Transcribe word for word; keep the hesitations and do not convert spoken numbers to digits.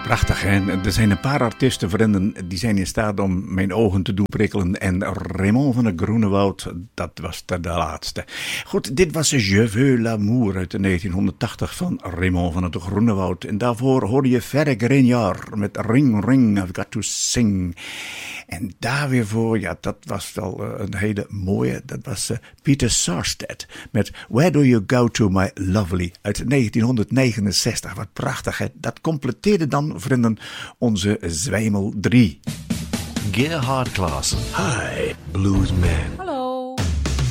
Prachtig, hè? Er zijn een paar artiesten, vrienden, die zijn in staat om mijn ogen te doen prikkelen. En Raymond van het Groenewoud, dat was de, de laatste. Goed, dit was Je veux l'amour uit de negentienhonderdtachtig van Raymond van het Groenewoud. En daarvoor hoorde je Ferre Grignard met Ring Ring, I've Got to Sing. En daar weer voor, ja, dat was wel uh, een hele mooie, dat was uh, Peter Sarstedt met Where Do You Go To My Lovely uit negentienhonderdnegenenzestig. Wat prachtig, hè? Dat completeerde dan, vrienden, onze Zwijmel drie. Gerhard Klaassen. Hi. Bluesman. Hallo.